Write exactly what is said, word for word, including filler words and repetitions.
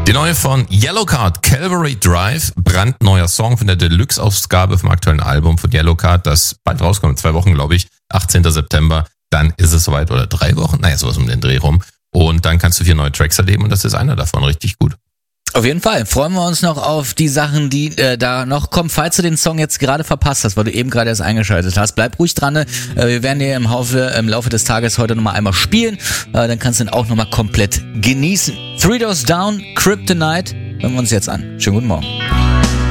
Die neue von Yellowcard, Calvary Drive, brandneuer Song von der Deluxe-Ausgabe vom aktuellen Album von Yellowcard, das bald rauskommt, zwei Wochen glaube ich, achtzehnten September, dann ist es soweit, oder drei Wochen, naja, sowas um den Dreh rum. Und dann kannst du vier neue Tracks erleben und das ist einer davon, richtig gut. Auf jeden Fall. Freuen wir uns noch auf die Sachen, die äh, da noch kommen. Falls du den Song jetzt gerade verpasst hast, weil du eben gerade erst eingeschaltet hast, bleib ruhig dran. Äh, wir werden dir im Laufe, im Laufe des Tages heute nochmal einmal spielen. Äh, dann kannst du ihn auch nochmal komplett genießen. Three Doors Down, Kryptonite. Hören wir uns jetzt an. Schönen guten Morgen.